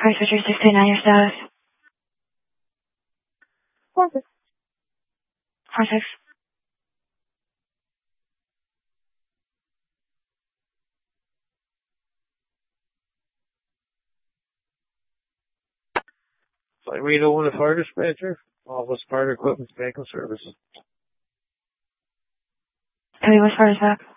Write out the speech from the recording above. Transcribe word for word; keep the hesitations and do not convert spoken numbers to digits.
Fire Switcher sixty-nine, your status? four six. four six. Flight Reno one, the fire dispatcher. Office Fire Equipment Vehicle Services. Cody, what's fire back?